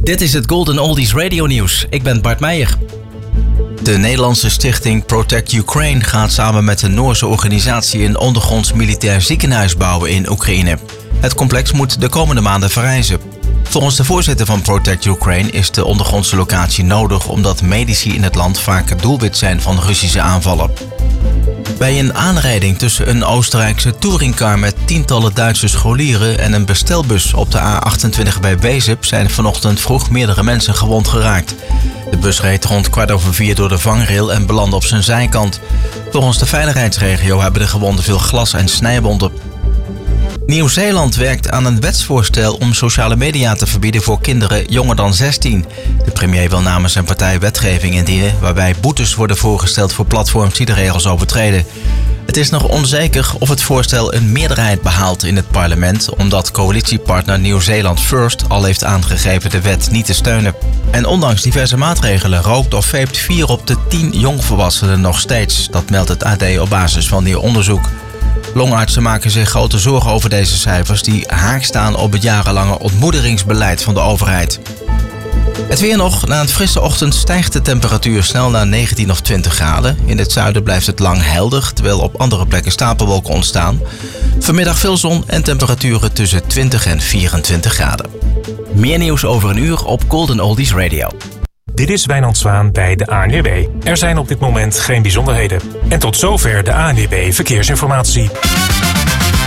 Dit is het Golden Oldies Radio Nieuws. Ik ben Bart Meijer. De Nederlandse stichting Protect Ukraine gaat samen met de Noorse organisatie een ondergronds militair ziekenhuis bouwen in Oekraïne. Het complex moet de komende maanden verrijzen. Volgens de voorzitter van Protect Ukraine is de ondergrondse locatie nodig omdat medici in het land vaak doelwit zijn van Russische aanvallen. Bij een aanrijding tussen een Oostenrijkse touringcar met tientallen Duitse scholieren en een bestelbus op de A28 bij Wezep zijn vanochtend vroeg meerdere mensen gewond geraakt. De bus reed rond 4:15 door de vangrail en belandde op zijn zijkant. Volgens de veiligheidsregio hebben de gewonden veel glas- en snijwonden. Nieuw-Zeeland werkt aan een wetsvoorstel om sociale media te verbieden voor kinderen jonger dan 16. De premier wil namens zijn partij wetgeving indienen waarbij boetes worden voorgesteld voor platforms die de regels overtreden. Het is nog onzeker of het voorstel een meerderheid behaalt in het parlement, omdat coalitiepartner Nieuw-Zeeland First al heeft aangegeven de wet niet te steunen. En ondanks diverse maatregelen rookt of veept 4 op de 10 jongvolwassenen nog steeds. Dat meldt het AD op basis van nieuw onderzoek. Longartsen maken zich grote zorgen over deze cijfers die haak staan op het jarenlange ontmoedigingsbeleid van de overheid. Het weer nog. Na een frisse ochtend stijgt de temperatuur snel naar 19 of 20 graden. In het zuiden blijft het lang helder, terwijl op andere plekken stapelwolken ontstaan. Vanmiddag veel zon en temperaturen tussen 20 en 24 graden. Meer nieuws over een uur op Golden Oldies Radio. Dit is Wijnand Zwaan bij de ANWB. Er zijn op dit moment geen bijzonderheden. En tot zover de ANWB Verkeersinformatie.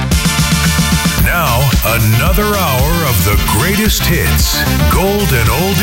Now, another hour of the greatest hits. Golden Oldies.